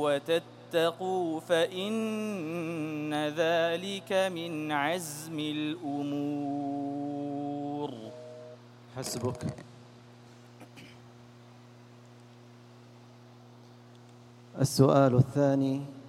وتتقوا فإن ذلك من عزم الأمور. حسبك. السؤال الثاني: